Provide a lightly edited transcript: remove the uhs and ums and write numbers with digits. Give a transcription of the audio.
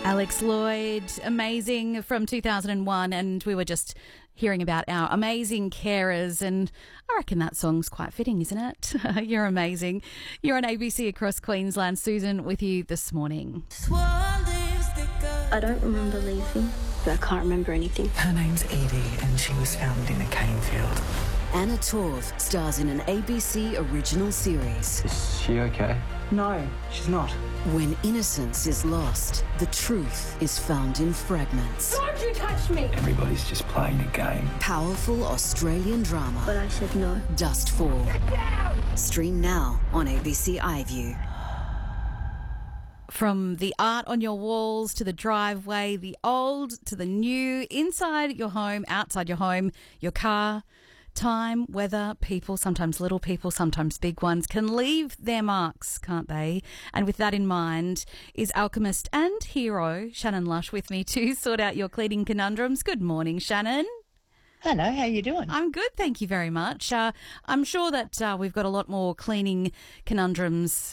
Alex Lloyd, amazing, from 2001, and we were just hearing about our amazing carers, and I reckon that song's quite fitting, isn't it? You're amazing. You're on ABC across Queensland. Susan with you this morning. I don't remember leaving, but I can't remember anything. Her name's Edie, and she was found in a cane field. Anna Torv stars in an ABC original series. Is she okay? No, she's not. When innocence is lost, the truth is found in fragments. Don't you touch me! Everybody's just playing a game. Powerful Australian drama. But I said no. Dustfall. Stream now on ABC iView. From the art on your walls to the driveway, the old to the new, inside your home, outside your home, your car, time, weather, people, sometimes little people, sometimes big ones, can leave their marks, can't they? And with that in mind, is alchemist and hero Shannon Lush with me to sort out your cleaning conundrums. Good morning, Shannon. Hello, how are you doing? I'm good, thank you very much. I'm sure that we've got a lot more cleaning conundrums